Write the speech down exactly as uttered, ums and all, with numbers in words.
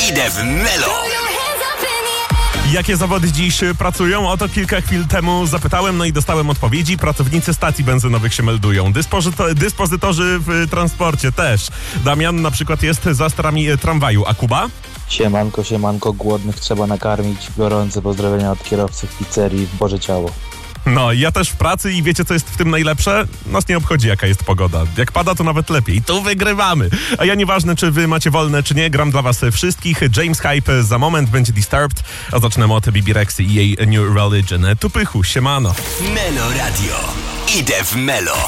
Idę w Melo. Jakie zawody dziś pracują? O to kilka chwil temu zapytałem, no i dostałem odpowiedzi. Pracownicy stacji benzynowych się meldują. Dyspozyto- dyspozytorzy w transporcie też. Damian na przykład jest za sterami tramwaju, a Kuba? Siemanko, siemanko, głodnych trzeba nakarmić. Gorące pozdrowienia od kierowcy w pizzerii w Boże Ciało. No, ja też w pracy i wiecie, co jest w tym najlepsze? Nas nie obchodzi, jaka jest pogoda. Jak pada, to nawet lepiej. Tu wygrywamy. A ja nieważne, czy wy macie wolne, czy nie, gram dla was wszystkich. James Hype za moment będzie Disturbed, a zaczynamy od Bibi Rexy i jej New Religion. Tu pychu, siemano. Melo Radio. Idę w Melo.